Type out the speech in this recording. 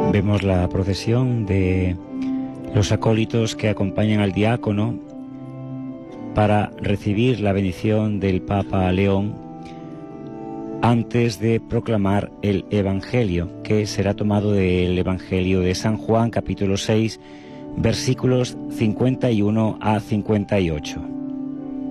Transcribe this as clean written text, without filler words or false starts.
Vemos la procesión de los acólitos que acompañan al diácono para recibir la bendición del Papa León antes de proclamar el Evangelio, que será tomado del Evangelio de San Juan, capítulo 6, versículos 51 a 58.